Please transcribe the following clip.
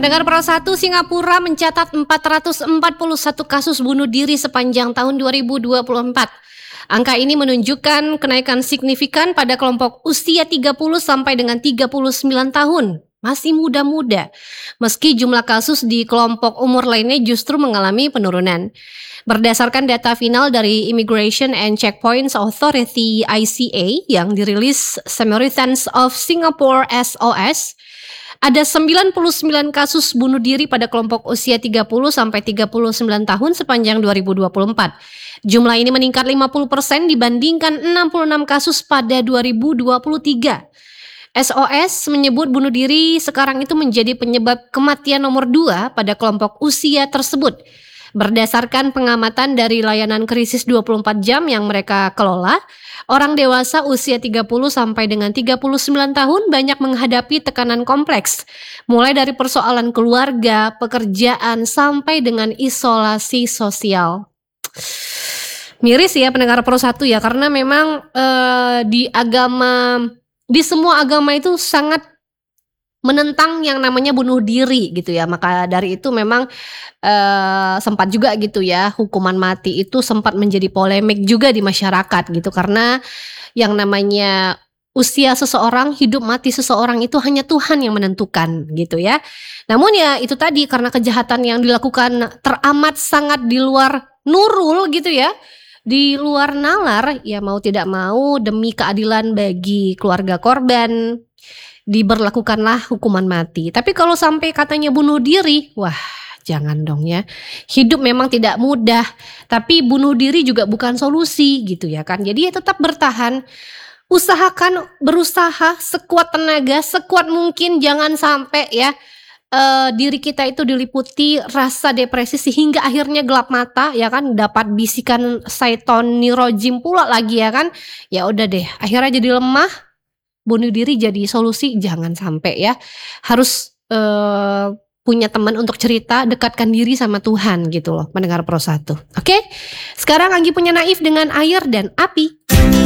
Pendengar Pro 1, Singapura mencatat 441 kasus bunuh diri sepanjang tahun 2024. Angka ini menunjukkan kenaikan signifikan pada kelompok usia 30 sampai dengan 39 tahun. Masih muda-muda. Meski jumlah kasus di kelompok umur lainnya justru mengalami penurunan. Berdasarkan data final dari Immigration and Checkpoints Authority (ICA) yang dirilis Samaritans of Singapore (SOS), ada 99 kasus bunuh diri pada kelompok usia 30 sampai 39 tahun sepanjang 2024. Jumlah ini meningkat 50% dibandingkan 66 kasus pada 2023. SOS menyebut bunuh diri sekarang itu menjadi penyebab kematian nomor 2 pada kelompok usia tersebut. Berdasarkan pengamatan dari layanan krisis 24 jam yang mereka kelola, orang dewasa usia 30 sampai dengan 39 tahun banyak menghadapi tekanan kompleks, mulai dari persoalan keluarga, pekerjaan, sampai dengan isolasi sosial. Miris ya pendengar Pro 1 ya, karena memang di semua agama itu sangat menentang yang namanya bunuh diri gitu ya. Maka dari itu memang sempat juga gitu ya, hukuman mati itu sempat menjadi polemik juga di masyarakat gitu, karena yang namanya usia seseorang, hidup mati seseorang itu hanya Tuhan yang menentukan gitu ya. Namun ya itu tadi, karena kejahatan yang dilakukan teramat sangat di luar nurul gitu ya, di luar nalar, ya mau tidak mau demi keadilan bagi keluarga korban diberlakukanlah hukuman mati. Tapi kalau sampai katanya bunuh diri, wah jangan dong ya. Hidup memang tidak mudah, tapi bunuh diri juga bukan solusi gitu ya kan. Jadi ya tetap bertahan, usahakan berusaha sekuat tenaga, sekuat mungkin, jangan sampai ya diri kita itu diliputi rasa depresi sehingga akhirnya gelap mata ya kan, dapat bisikan syaiton nirojim pula lagi ya kan. Ya udah deh, akhirnya jadi lemah, bunuh diri jadi solusi, jangan sampai ya. Harus punya teman untuk cerita, dekatkan diri sama Tuhan gitu loh, mendengar Pro 1. Oke? Sekarang Anggi punya Naif dengan Air dan Api.